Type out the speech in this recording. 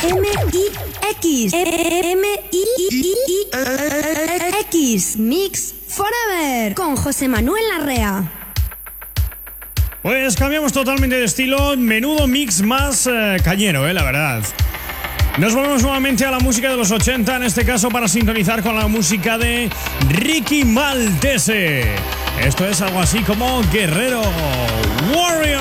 M-I-X. M-I-X. Mix Forever. Con José Manuel Larrea. Pues cambiamos totalmente de estilo. Menudo mix más cañero, la verdad. Nos volvemos nuevamente a la música de los 80, en este caso para sintonizar con la música de Ricky Maltese. Esto es algo así como Guerrero Warrior.